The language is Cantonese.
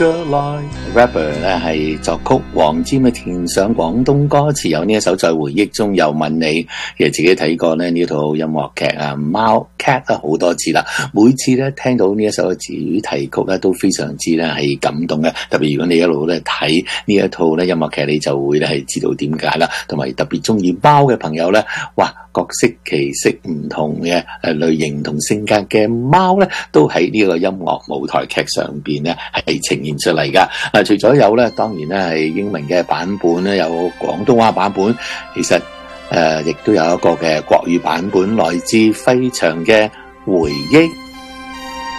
rapper 咧係作曲黃霑嘅，填上廣東歌詞，有呢一首在回憶中又吻你。其實自己睇過咧呢套音樂劇啊，貓 cat 啊好多次啦，每次咧聽到呢一首主題曲咧都非常之咧係感動嘅。特別如果你一路咧睇呢一套咧音樂劇，你就會咧係知道點解啦。同埋特別中意貓嘅朋友咧，哇，各色其色唔同嘅類型同性格嘅貓咧，都喺呢個音樂舞台劇上邊咧係呈現出嚟噶。除咗有咧，當然咧係英文嘅版本咧，有廣東話版本，其實亦都有一個嘅國語版本，來自費翔嘅回憶。